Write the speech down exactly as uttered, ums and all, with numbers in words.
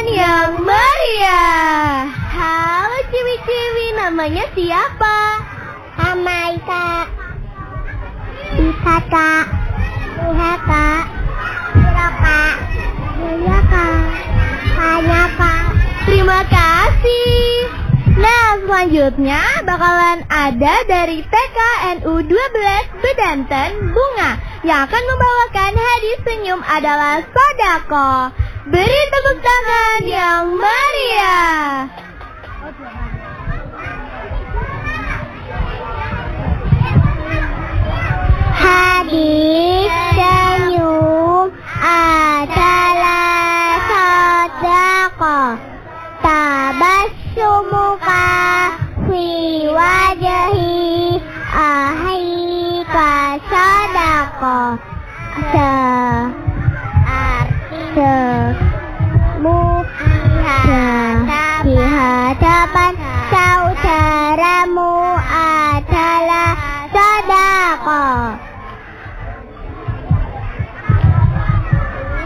tangan yang meriah. Halo ciwi-ciwi, namanya siapa? Hamai kak, bisa kak, bisa kak, bisa kak, bisa kak, hanya kak. Terima kasih. Nah, selanjutnya bakalan ada dari T K N U dua belas Bedanten, Bunga, yang akan membawakan hadiah senyum adalah sodako. Beri tepuk tangan yang meriah. Hadiah senyum adalah sodako. Tabassumuka fi wajhi ahika sodako. Se se mu di hadapan saudaramu adalah sodako.